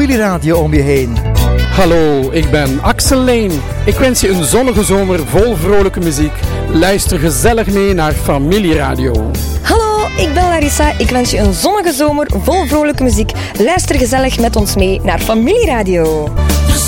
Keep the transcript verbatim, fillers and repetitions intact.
familieradio om je heen. Hallo, ik ben Axel Leen. Ik wens je een zonnige zomer vol vrolijke muziek. Luister gezellig mee naar Familieradio. Hallo, ik ben Larissa. Ik wens je een zonnige zomer vol vrolijke muziek. Luister gezellig met ons mee naar Familieradio.